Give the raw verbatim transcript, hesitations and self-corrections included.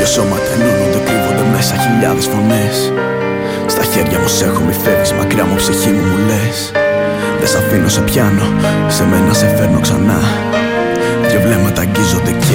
Δυο σώματα ενώνονται, κρύβονται μέσα χιλιάδες φωνές. Στα χέρια μου σ' έχω, μη φεύγεις μακριά μου, ψυχή μου μου λες. Δεν σ' αφήνω, σε πιάνω, σε μένα σε φέρνω ξανά. Δυο βλέμματα αγγίζονται και